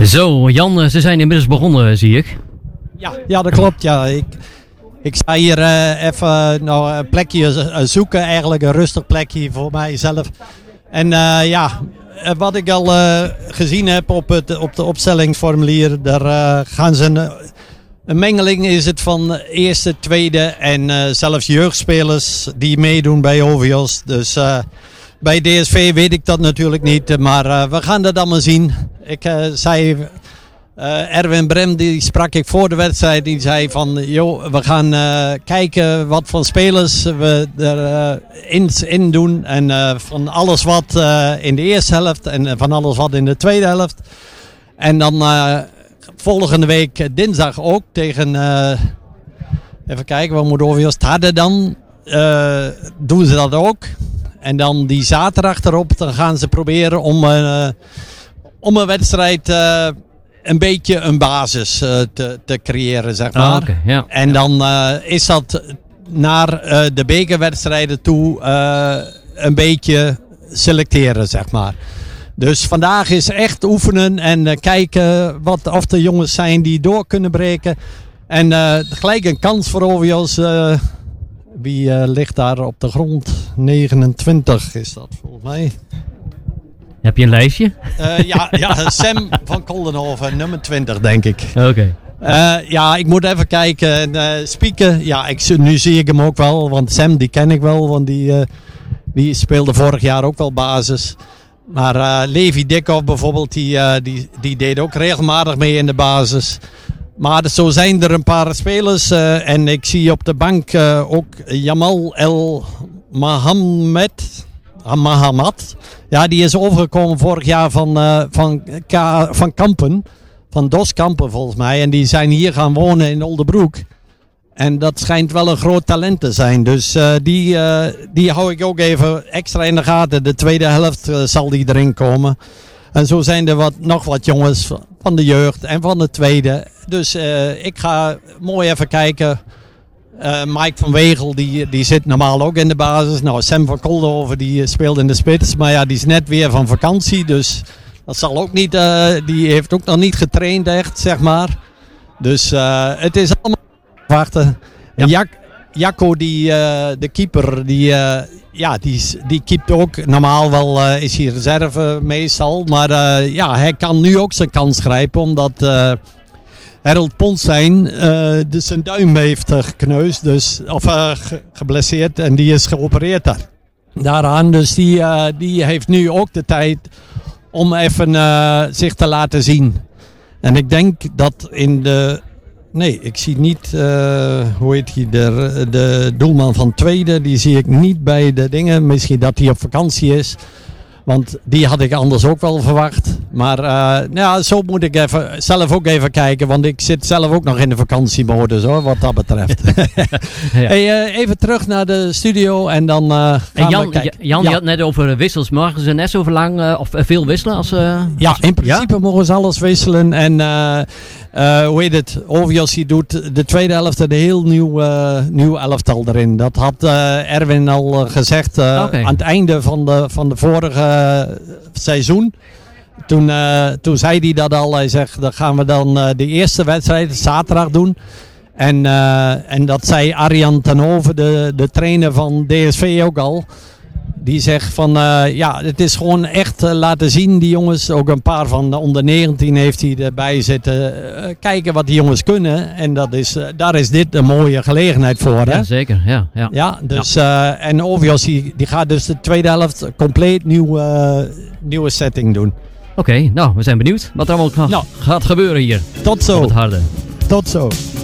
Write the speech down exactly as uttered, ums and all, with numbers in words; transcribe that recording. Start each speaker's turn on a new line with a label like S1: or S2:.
S1: Zo, Jan, ze zijn inmiddels begonnen, zie ik.
S2: Ja, ja dat klopt. Ja. Ik, ik sta hier uh, even nou, een plekje zoeken, eigenlijk een rustig plekje voor mijzelf. En uh, ja, wat ik al uh, gezien heb op, het, op de opstellingsformulier, daar uh, gaan ze een, een mengeling is het van eerste, tweede en uh, zelfs jeugdspelers die meedoen bij O V O S. Dus uh, bij D S V weet ik dat natuurlijk niet, maar uh, we gaan dat allemaal zien. Ik uh, zei... Uh, Erwin Brem, die sprak ik voor de wedstrijd, die zei van, joh, we gaan uh, kijken wat voor spelers we erin uh, in doen. En uh, van alles wat uh, in de eerste helft en van alles wat in de tweede helft. En dan uh, volgende week dinsdag ook tegen, uh, even kijken, wat moet O V O S hadden dan, uh, doen ze dat ook. En dan die zaterdag erop, dan gaan ze proberen om, uh, om een wedstrijd... Uh, een beetje een basis uh, te, te creëren, zeg maar.
S1: Ah, okay, ja.
S2: En dan uh, is dat naar uh, de bekerwedstrijden toe uh, een beetje selecteren, zeg maar. Dus vandaag is echt oefenen en uh, kijken wat, of de jongens zijn die door kunnen breken. En uh, gelijk een kans voor O V O S. Uh, wie uh, ligt daar op de grond? negenentwintig is dat volgens mij.
S1: Heb je een lijstje?
S2: Uh, ja, ja, Sam van Koldenhoven, nummer twintig denk ik.
S1: Oké. Okay.
S2: Uh, ja, ik moet even kijken. Uh, Spieken, ja, ik, nu zie ik hem ook wel, want Sam die ken ik wel, want die, uh, die speelde vorig jaar ook wel basis. Maar uh, Levi Dikhoff bijvoorbeeld, die, uh, die, die deed ook regelmatig mee in de basis. Maar zo zijn er een paar spelers uh, en ik zie op de bank uh, ook Jamal El Mohammed. Mahamad. Ja, die is overgekomen vorig jaar van, uh, van, K- van Kampen. Van Dos Kampen volgens mij. En die zijn hier gaan wonen in Oldebroek. En dat schijnt wel een groot talent te zijn. Dus uh, die, uh, die hou ik ook even extra in de gaten. De tweede helft uh, zal die erin komen. En zo zijn er wat, nog wat jongens van de jeugd en van de tweede. Dus uh, ik ga mooi even kijken... Uh, Mike van Wegel, die, die zit normaal ook in de basis. Nou, Sam van Koldenhoven, die speelt in de spits. Maar ja, die is net weer van vakantie. Dus dat zal ook niet... Uh, die heeft ook nog niet getraind echt, zeg maar. Dus uh, het is allemaal wachten. En Jak, Jacco, die, uh, de keeper, die, uh, ja, die, die keept ook. Normaal wel uh, is hij reserve meestal. Maar uh, ja, hij kan nu ook zijn kans grijpen. Omdat... Uh, Harold Ponstein uh, dus zijn duim heeft uh, gekneusd, dus, of uh, ge- geblesseerd en die is geopereerd daar, daaraan. Dus die, uh, die heeft nu ook de tijd om even uh, zich te laten zien. En ik denk dat in de... Nee, ik zie niet, uh, hoe heet hij, de, de doelman van tweede, die zie ik niet bij de dingen. Misschien dat hij op vakantie is. Want die had ik anders ook wel verwacht. Maar uh, ja, zo moet ik even, zelf ook even kijken. Want ik zit zelf ook nog in de vakantiemodus hoor, wat dat betreft. Ja. Hey, uh, even terug naar de studio en dan uh, gaan
S1: en Jan,
S2: we kijken.
S1: Jan,
S2: ja.
S1: je had net over wissels. Mogen ze net zo lang uh, of uh, veel wisselen? Als, uh,
S2: ja,
S1: als,
S2: in principe ja? mogen ze alles wisselen. En uh, uh, hoe heet het? O V O S die doet de tweede helft een heel nieuw, uh, nieuw elftal erin. Dat had uh, Erwin al uh, gezegd uh, okay. aan het einde van de, van de vorige uh, seizoen. Toen, uh, toen zei hij dat al. Hij zegt, dan gaan we dan uh, de eerste wedstrijd zaterdag doen. En, uh, en dat zei Arjan ten Hove, de, de trainer van D S V ook al. Die zegt van, uh, ja, het is gewoon echt uh, laten zien, die jongens. Ook een paar van de onder negentien heeft hij erbij zitten. Uh, kijken wat die jongens kunnen. En dat is, uh, daar is dit een mooie gelegenheid voor. Hè?
S1: Ja, zeker. Ja, ja.
S2: ja, dus, ja. Uh, en O V O S die, die gaat dus de tweede helft compleet nieuw, uh, nieuwe setting doen.
S1: Oké, okay, nou, we zijn benieuwd wat er allemaal nou, gaat gebeuren hier.
S2: Tot zo.
S1: Op het harde.
S2: Tot zo.